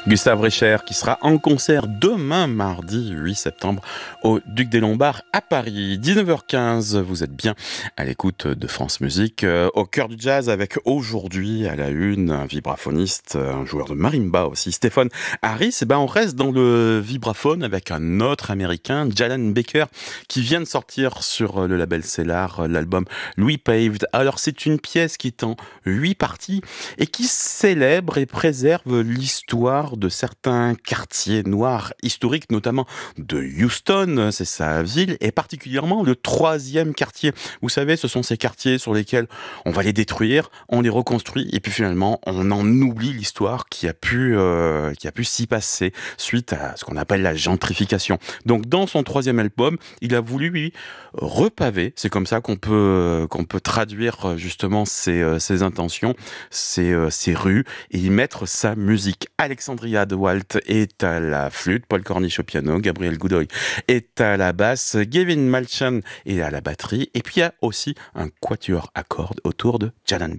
Gustave Richer qui sera en concert demain mardi 8 septembre au Duc des Lombards à Paris. 19h15, vous êtes bien à l'écoute de France Musique, au cœur du jazz avec aujourd'hui à la une un vibraphoniste, un joueur de marimba aussi, Stephen Harris. Et ben on reste dans le vibraphone avec un autre américain, Jalen Baker, qui vient de sortir sur le label Cellar l'album Louis Paved. Alors c'est une pièce qui est en 8 parties et qui célèbre et préserve l'histoire de certains quartiers noirs historiques, notamment de Houston, c'est sa ville, et particulièrement le 3e quartier. Vous savez, ce sont ces quartiers sur lesquels on va les détruire, on les reconstruit, et puis finalement, on en oublie l'histoire qui a pu s'y passer suite à ce qu'on appelle la gentrification. Donc, dans son 3e album, il a voulu, lui, repaver, c'est comme ça qu'on peut traduire justement ses intentions, ses rues, et y mettre sa musique. Alexandria de Walt est à la flûte, Paul Cornish au piano, Gabriel Goudoi est à la basse, Gavin Malchan est à la batterie, et puis il y a aussi un quatuor à cordes autour de Jalen Baker.